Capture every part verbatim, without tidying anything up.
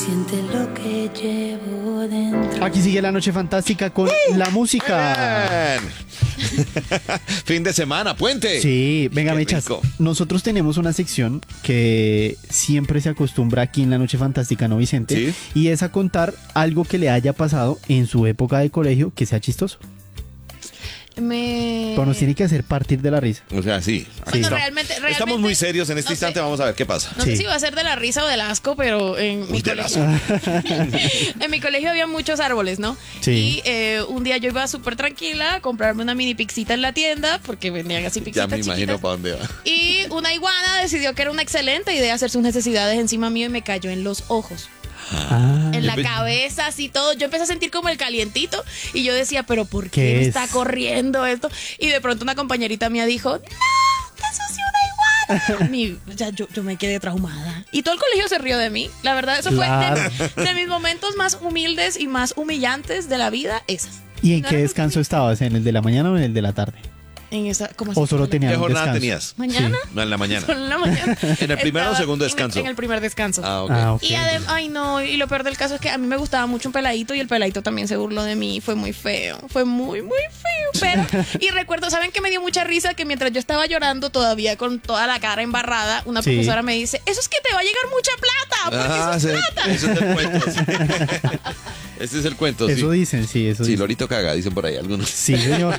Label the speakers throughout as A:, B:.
A: siente lo que llevo dentro.
B: Aquí sigue la noche fantástica con la música.
C: Bien. Fin de semana, puente.
B: Sí, venga,
C: Qué
B: Mechas.
C: rico.
B: Nosotros tenemos una sección que siempre se acostumbra aquí en la noche fantástica, ¿no, Vicente?
C: Sí.
B: Y es a contar algo que le haya pasado en su época de colegio que sea chistoso.
D: Me...
B: Pero nos tiene que hacer partir de la risa.
C: O sea, sí. aquí
D: Bueno,
C: está.
D: realmente, realmente...
C: Estamos muy serios en este
D: no
C: instante.
D: sé.
C: Vamos a ver qué pasa.
D: No
B: Sí.
D: sé si va a ser de la risa o del asco, pero en mi
C: Uy, del
D: colegio... en mi colegio había muchos árboles, ¿no?
B: Sí.
D: Y eh, un día yo iba súper tranquila a comprarme una mini pixita en la tienda, porque vendían así
C: Ya
D: pixitas
C: me imagino
D: chiquitas.
C: para dónde va.
D: Y una iguana decidió que era una excelente idea hacer sus necesidades encima mío y me cayó en los ojos.
B: Ah,
D: En la
C: Empe-
D: cabeza, así todo. Yo empecé a sentir como el calientito y yo decía, pero ¿por qué
B: ¿Qué
D: me
B: es?
D: está corriendo esto? Y de pronto una compañerita mía dijo, ¡no! ¡Te ensució una iguana! Mi- ya, yo, yo me quedé traumada. Y todo el colegio se rió de mí. La verdad, eso
B: Claro.
D: fue de, de mis momentos más humildes y más humillantes de la vida, esas.
B: ¿Y en
D: No
B: qué
D: era
B: descanso estabas? ¿En el de la mañana o en el de la tarde?
D: En esa, ¿cómo así?
B: ¿O solo tenían
C: ¿Qué
B: un
C: jornada
B: descanso?
C: tenías?
D: ¿Mañana?
C: No, en la mañana.
D: Solo en la mañana.
C: ¿En el primero o
D: Estaba
C: segundo
D: en-
C: descanso?
D: En el primer descanso.
C: Ah, ok.
B: Ah, ok.
D: Y además, ay no, y lo peor del caso es que a mí me gustaba mucho un peladito y el peladito también se burló de mí. Fue muy feo, fue muy, muy feo. Pero, y recuerdo, ¿saben qué me dio mucha risa? Que mientras yo estaba llorando todavía con toda la cara embarrada, una
B: Sí.
D: profesora me dice, eso es que te va a llegar mucha plata, porque
C: Ah,
D: eso es
C: sí,
D: plata.
C: ese es el cuento. Sí. Ese es el cuento,
B: Eso
C: sí.
B: dicen, sí, eso
C: Sí,
B: dicen.
C: Lorito caga, dicen por ahí algunos.
B: Sí, señor.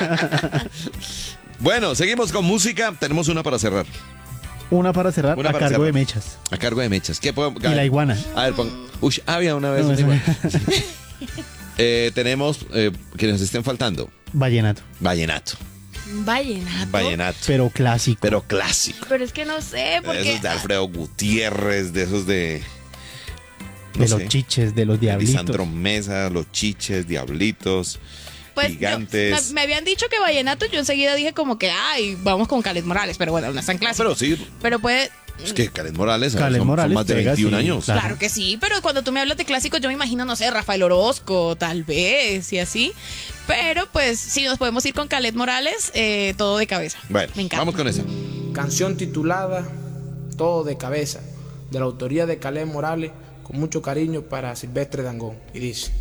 C: Bueno, seguimos con música. Tenemos una para cerrar.
B: Una para cerrar
C: Una
B: a
C: para
B: cargo
C: cerrar.
B: de Mechas.
C: A cargo de Mechas. ¿Qué podemos?
B: Y la iguana.
C: A ver, pon. Uy, había una vez
B: No,
C: una
B: esa-
C: iguana. Eh, tenemos eh, que nos estén faltando.
B: Vallenato.
C: Vallenato.
D: Vallenato.
C: Vallenato.
B: Pero clásico.
C: Pero clásico.
D: Pero es que no sé,
C: De
D: porque...
C: esos de Alfredo Gutiérrez, de esos de. no
B: de los
C: sé,
B: chiches, de los diablitos.
C: Lisandro Mesa, los chiches, diablitos.
D: Pues yo-
C: gigantes.
D: me, me habían dicho que vallenato, yo enseguida dije como que, ay, vamos con Caled Morales, pero bueno, no es tan clásico.
C: Pero sí,
D: Pero puede...
C: es que Karen Morales,
B: Karen
C: son, son
B: Morales
C: más de
B: pega,
C: veintiún
B: sí,
C: años.
B: claro.
D: Claro que sí, pero cuando tú me hablas de clásicos, yo me imagino, no sé, Rafael Orozco, tal vez, y así. Pero pues, si nos podemos ir con Caled Morales, eh, todo de cabeza.
C: Bueno,
D: Me encanta.
C: vamos con esa.
E: Canción titulada Todo de cabeza, de la autoría de Caled Morales, con mucho cariño para Silvestre Dangond. Y dice: